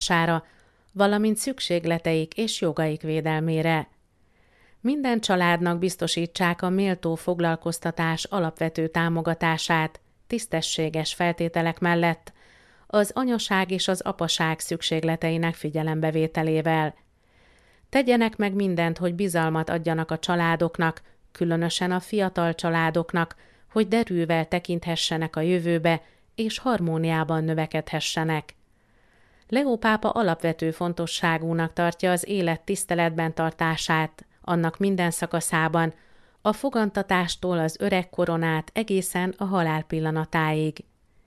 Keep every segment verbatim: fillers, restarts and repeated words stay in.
támogatására, valamint szükségleteik és jogaik védelmére. Minden családnak biztosítsák a méltó foglalkoztatás alapvető támogatását, tisztességes feltételek mellett, az anyaság és az apaság szükségleteinek figyelembevételével. Tegyenek meg mindent, hogy bizalmat adjanak a családoknak, különösen a fiatal családoknak, hogy derűvel tekinthessenek a jövőbe, és harmóniában növekedhessenek. Leó pápa alapvető fontosságúnak tartja az élet tiszteletben tartását, annak minden szakaszában, a fogantatástól az öregkoron át egészen a halál pillanatáig.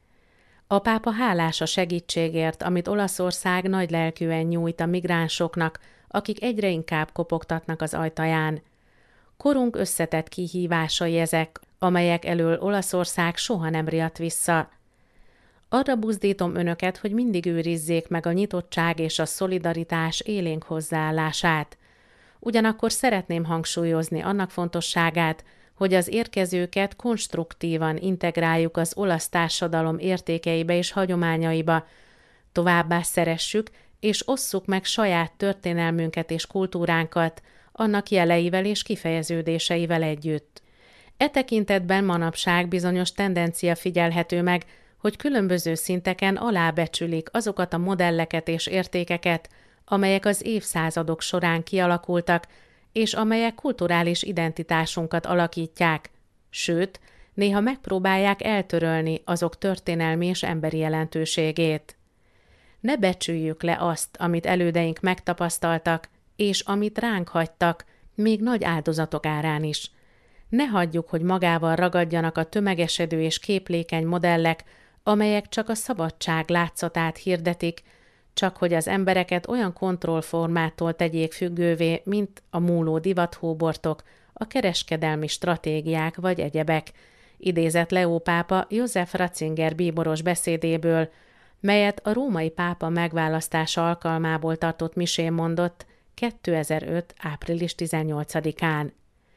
A pápa hálás a segítségért, amit Olaszország nagylelkűen nyújt a migránsoknak, akik egyre inkább kopogtatnak az ajtaján. Korunk összetett kihívásai ezek, amelyek elől Olaszország soha nem riadt vissza. Arra buzdítom önöket, hogy mindig őrizzék meg a nyitottság és a szolidaritás élénk hozzáállását. Ugyanakkor szeretném hangsúlyozni annak fontosságát, hogy az érkezőket konstruktívan integráljuk az olasz társadalom értékeibe és hagyományaiba, továbbá szeressük és osszuk meg saját történelmünket és kultúránkat, annak jeleivel és kifejeződéseivel együtt. E tekintetben manapság bizonyos tendencia figyelhető meg, hogy különböző szinteken alábecsülik azokat a modelleket és értékeket, amelyek az évszázadok során kialakultak, és amelyek kulturális identitásunkat alakítják, sőt, néha megpróbálják eltörölni azok történelmi és emberi jelentőségét. Ne becsüljük le azt, amit elődeink megtapasztaltak, és amit ránk hagytak, még nagy áldozatok árán is. Ne hagyjuk, hogy magával ragadjanak a tömegesedő és képlékeny modellek, amelyek csak a szabadság látszatát hirdetik, csak hogy az embereket olyan kontrollformától tegyék függővé, mint a múló divathóbortok, a kereskedelmi stratégiák vagy egyebek, idézett Leó pápa József Ratzinger bíboros beszédéből, melyet a római pápa megválasztása alkalmából tartott misén mondott kétezer-öt. április tizennyolcadikán.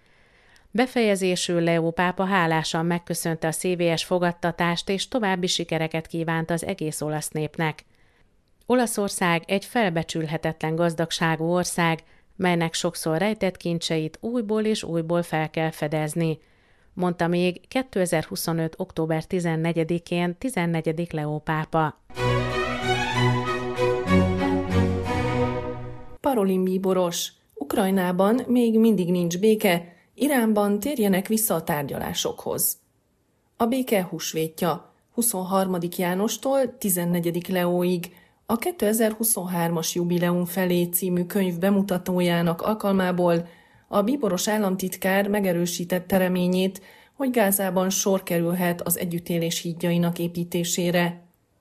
Befejezésül Leó pápa hálásan megköszönte a szívélyes fogadtatást és további sikereket kívánt az egész olasz népnek. Olaszország egy felbecsülhetetlen gazdagságú ország, melynek sokszor rejtett kincseit újból és újból fel kell fedezni, mondta még kétezer-huszonöt. október tizennegyedikén tizennegyedik Leó pápa. Parolin bíboros. Ukrajnában még mindig nincs béke, Iránban térjenek vissza a tárgyalásokhoz. A béke húsvétja huszonharmadik Jánostól tizennegyedik Leóig a kétezer-huszonhármas jubileum felé című könyv bemutatójának alkalmából a bíboros államtitkár megerősítette reményét, hogy Gázában sor kerülhet az együttélés hídjainak építésére.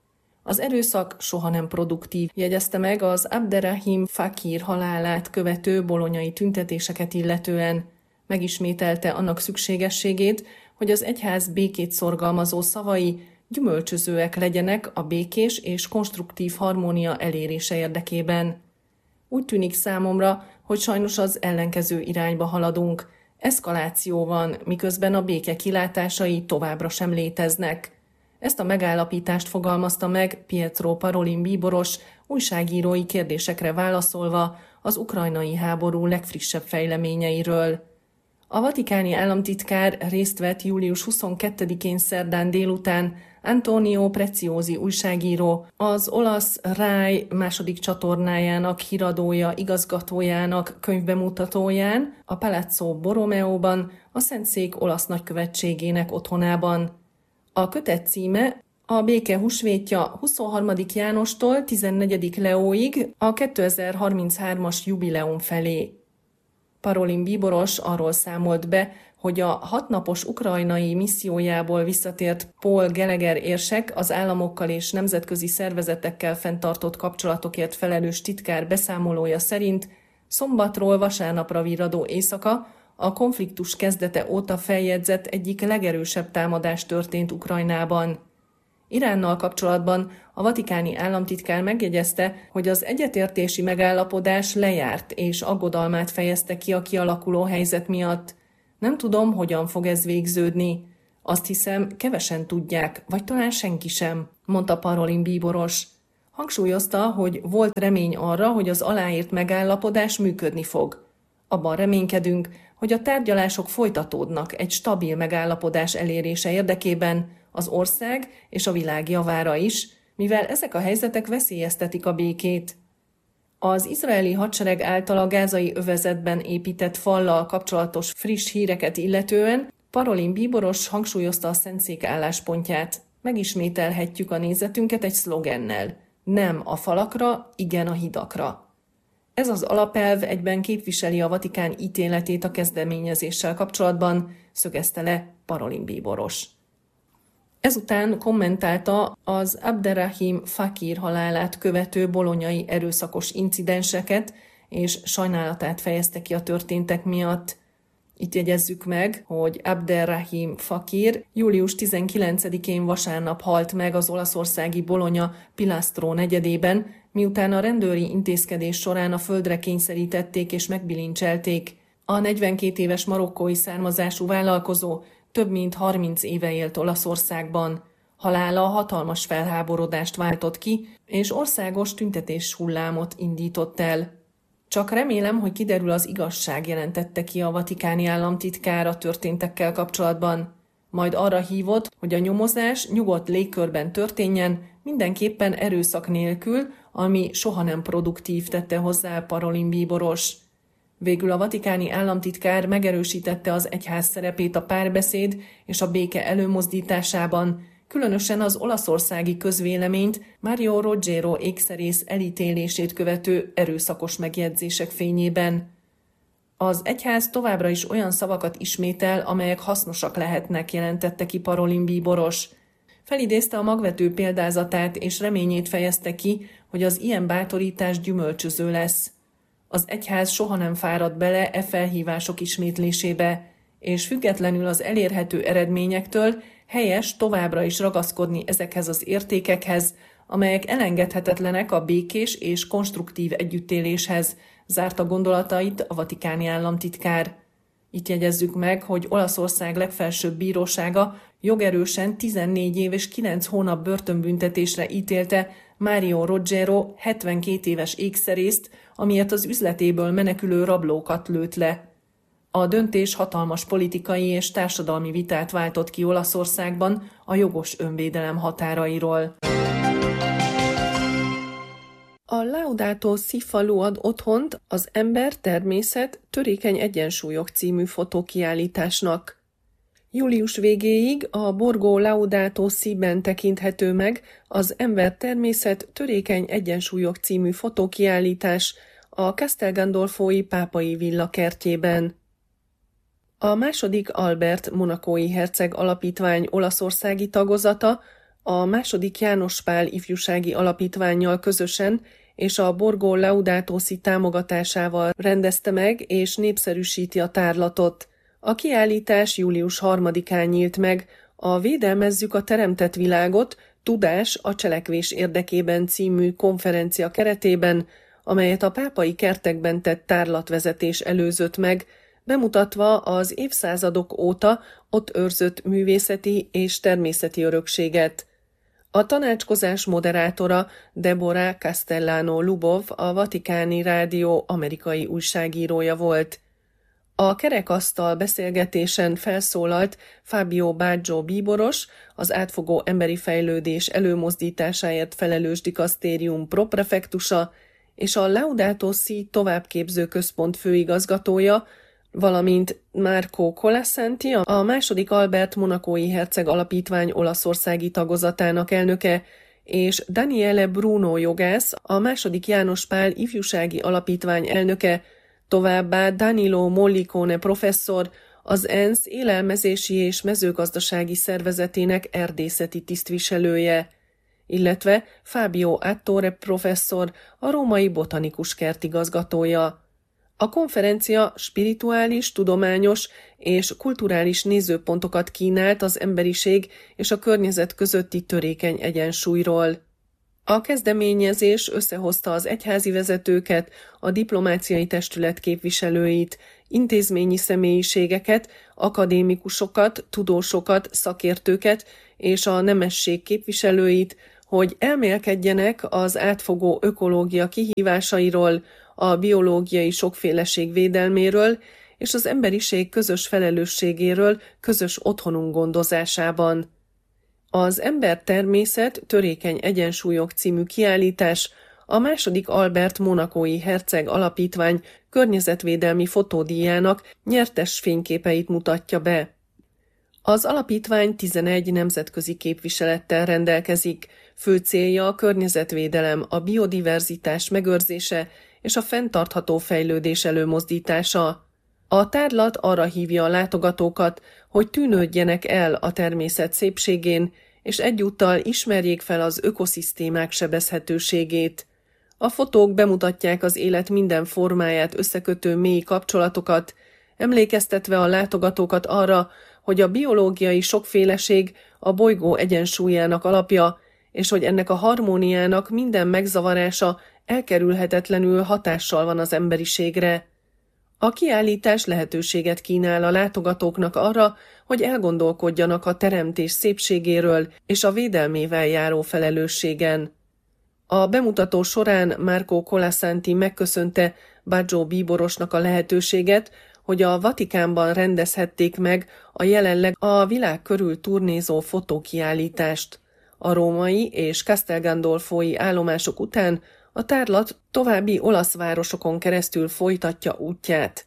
Az erőszak soha nem produktív, jegyezte meg az Abderrahim Fakir halálát követő bolonyai tüntetéseket illetően. Megismételte annak szükségességét, hogy az egyház békét szorgalmazó szavai gyümölcsözőek legyenek a békés és konstruktív harmónia elérése érdekében. Úgy tűnik számomra, hogy sajnos az ellenkező irányba haladunk. Eszkaláció van, miközben a béke kilátásai továbbra sem léteznek. Ezt a megállapítást fogalmazta meg Pietro Parolin bíboros, újságírói kérdésekre válaszolva az ukrajnai háború legfrissebb fejleményeiről. A vatikáni államtitkár részt vett július huszonkettedikén szerdán délután Antonio Preziosi újságíró, az olasz Rai második csatornájának híradója igazgatójának könyvbemutatóján, a Palazzo Borromeóban, a Szentszék olasz nagykövetségének otthonában. A kötet címe a béke húsvétja huszonharmadik Jánostól tizennegyedik Leóig a kétezer-harminchárom-as jubileum felé. Parolin bíboros arról számolt be, hogy a hatnapos ukrajnai missziójából visszatért Paul Gallagher érsek az államokkal és nemzetközi szervezetekkel fenntartott kapcsolatokért felelős titkár beszámolója szerint szombatról vasárnapra virradó éjszaka a konfliktus kezdete óta feljegyzett egyik legerősebb támadás történt Ukrajnában. Iránnal kapcsolatban a vatikáni államtitkár megjegyezte, hogy az egyetértési megállapodás lejárt és aggodalmát fejezte ki a kialakuló helyzet miatt. Nem tudom, hogyan fog ez végződni. Azt hiszem, kevesen tudják, vagy talán senki sem, mondta Parolin bíboros. Hangsúlyozta, hogy volt remény arra, hogy az aláírt megállapodás működni fog. Abban reménykedünk, hogy a tárgyalások folytatódnak egy stabil megállapodás elérése érdekében az ország és a világ javára is, mivel ezek a helyzetek veszélyeztetik a békét. Az izraeli hadsereg által a gázai övezetben épített fallal kapcsolatos friss híreket illetően Parolin bíboros hangsúlyozta a Szentszék álláspontját. Megismételhetjük a nézetünket egy szlogennel: nem a falakra, igen a hidakra. Ez az alapelv egyben képviseli a Vatikán ítéletét a kezdeményezéssel kapcsolatban, szögezte le Parolin bíboros. Ezután kommentálta az Abderrahim Fakir halálát követő bolonyai erőszakos incidenseket, és sajnálatát fejezte ki a történtek miatt. Itt jegyezzük meg, hogy Abderrahim Fakir július tizenkilencedikén vasárnap halt meg az olaszországi Bologna Pilastro negyedében, miután a rendőri intézkedés során a földre kényszerítették és megbilincselték. A negyvenkét éves marokkói származású vállalkozó több mint harminc éve élt Olaszországban. Halála hatalmas felháborodást váltott ki, és országos tüntetés hullámot indított el. Csak remélem, hogy kiderül az igazság, jelentette ki a vatikáni államtitkár a történtekkel kapcsolatban. Majd arra hívott, hogy a nyomozás nyugodt légkörben történjen, mindenképpen erőszak nélkül, ami soha nem produktív, tette hozzá Parolin bíboros. Végül a vatikáni államtitkár megerősítette az egyház szerepét a párbeszéd és a béke előmozdításában, különösen az olaszországi közvéleményt Mario Rogero ékszerész elítélését követő erőszakos megjegyzések fényében. Az egyház továbbra is olyan szavakat ismétel, amelyek hasznosak lehetnek, jelentette ki Parolin bíboros. Felidézte a magvető példázatát, és reményét fejezte ki, hogy az ilyen bátorítás gyümölcsöző lesz. Az egyház soha nem fárad bele e felhívások ismétlésébe, és függetlenül az elérhető eredményektől helyes továbbra is ragaszkodni ezekhez az értékekhez, amelyek elengedhetetlenek a békés és konstruktív együttéléshez, zárta gondolatait a vatikáni államtitkár. Itt jegyezzük meg, hogy Olaszország legfelsőbb bírósága jogerősen tizennégy év és kilenc hónap börtönbüntetésre ítélte Mario Rogero hetvenkét éves ékszerészt, amiért az üzletéből menekülő rablókat lőtt le. A döntés hatalmas politikai és társadalmi vitát váltott ki Olaszországban a jogos önvédelem határairól. A Laudato Si falu ad otthont az Ember, természet, törékeny egyensúlyok című fotókiállításnak. Július végéig a Borgo Laudato Si-ben tekinthető meg az Ember, természet, törékeny egyensúlyok című fotókiállítás a Castel Gandolfoi pápai villa kertjében. A második Albert monacói herceg alapítvány olaszországi tagozata a második János Pál ifjúsági alapítvánnyal közösen és a Borgo Laudato Si támogatásával rendezte meg és népszerűsíti a tárlatot. A kiállítás július harmadikán nyílt meg a Védelmezzük a teremtett világot, tudás a cselekvés érdekében című konferencia keretében, amelyet a pápai kertekben tett tárlatvezetés előzött meg, bemutatva az évszázadok óta ott őrzött művészeti és természeti örökséget. A tanácskozás moderátora Deborah Castellano Lubov, a Vatikáni Rádió amerikai újságírója volt. A kerekasztal beszélgetésen felszólalt Fabio Baggio bíboros, az átfogó emberi fejlődés előmozdításáért felelős dikasztérium proprefektusa, és a Laudato Si továbbképző központ főigazgatója, valamint Marco Colasanti, a második Albert monacói herceg alapítvány olaszországi tagozatának elnöke, és Daniele Bruno jogász, a második János Pál ifjúsági alapítvány elnöke, továbbá Danilo Mollicone professzor, az ENSZ élelmezési és mezőgazdasági szervezetének erdészeti tisztviselője, illetve Fabio Attore professzor, a római botanikus kert igazgatója. A konferencia spirituális, tudományos és kulturális nézőpontokat kínált az emberiség és a környezet közötti törékeny egyensúlyról. A kezdeményezés összehozta az egyházi vezetőket, a diplomáciai testület képviselőit, intézményi személyiségeket, akadémikusokat, tudósokat, szakértőket és a nemesség képviselőit, hogy elmélkedjenek az átfogó ökológia kihívásairól, a biológiai sokféleség védelméről és az emberiség közös felelősségéről közös otthonunk gondozásában. Az Ember-természet törékeny egyensúlyok című kiállítás a második Albert monacói herceg alapítvány környezetvédelmi fotódíjának nyertes fényképeit mutatja be. Az alapítvány tizenegy nemzetközi képviselettel rendelkezik, fő célja a környezetvédelem, a biodiverzitás megőrzése és a fenntartható fejlődés előmozdítása. A tárlat arra hívja a látogatókat, hogy tűnődjenek el a természet szépségén, és egyúttal ismerjék fel az ökoszisztémák sebezhetőségét. A fotók bemutatják az élet minden formáját összekötő mély kapcsolatokat, emlékeztetve a látogatókat arra, hogy a biológiai sokféleség a bolygó egyensúlyának alapja, és hogy ennek a harmóniának minden megzavarása elkerülhetetlenül hatással van az emberiségre. A kiállítás lehetőséget kínál a látogatóknak arra, hogy elgondolkodjanak a teremtés szépségéről és a védelmével járó felelősségen. A bemutató során Marco Colasanti megköszönte Baggio bíborosnak a lehetőséget, hogy a Vatikánban rendezhették meg a jelenleg a világ körül turnézó fotókiállítást. A római és Castel Gandolfoi állomások után a tárlat további olasz városokon keresztül folytatja útját.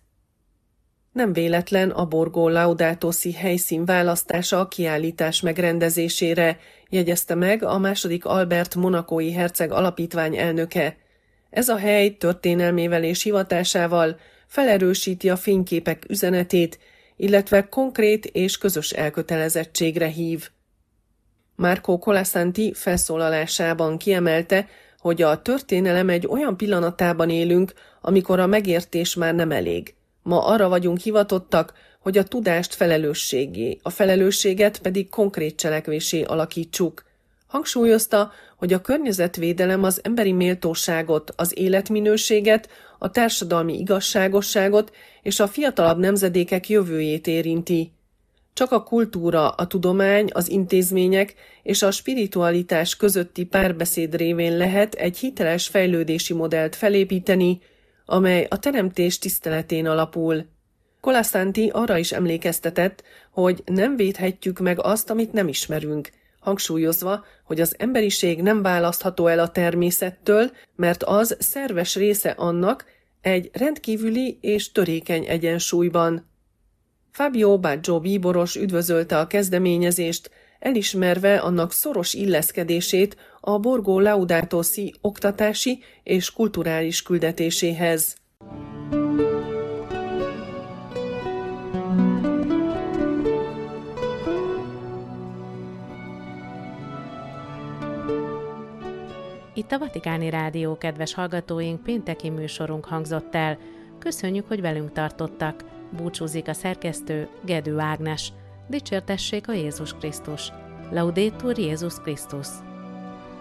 Nem véletlen a Borgo Laudato Si helyszín választása a kiállítás megrendezésére, jegyezte meg a második Albert monacói herceg alapítvány elnöke. Ez a hely történelmével és hivatásával felerősíti a fényképek üzenetét, illetve konkrét és közös elkötelezettségre hív. Marco Colasanti felszólalásában kiemelte, hogy a történelem egy olyan pillanatában élünk, amikor a megértés már nem elég. Ma arra vagyunk hivatottak, hogy a tudást felelősségé, a felelősséget pedig konkrét cselekvésé alakítsuk. Hangsúlyozta, hogy a környezetvédelem az emberi méltóságot, az életminőséget, a társadalmi igazságosságot és a fiatalabb nemzedékek jövőjét érinti. Csak a kultúra, a tudomány, az intézmények és a spiritualitás közötti párbeszéd révén lehet egy hiteles fejlődési modellt felépíteni, amely a teremtés tiszteletén alapul. Colasanti arra is emlékeztetett, hogy nem védhetjük meg azt, amit nem ismerünk, hangsúlyozva, hogy az emberiség nem választható el a természettől, mert az szerves része annak egy rendkívüli és törékeny egyensúlyban. Fabio Baggio bíboros üdvözölte a kezdeményezést, elismerve annak szoros illeszkedését a Borgo Laudato Si oktatási és kulturális küldetéséhez. Itt a Vatikáni Rádió, kedves hallgatóink, pénteki műsorunk hangzott el. Köszönjük, hogy velünk tartottak. Búcsúzik a szerkesztő, Gedő Ágnes. Dicsértessék a Jézus Krisztus. Laudetur Jézus Krisztus.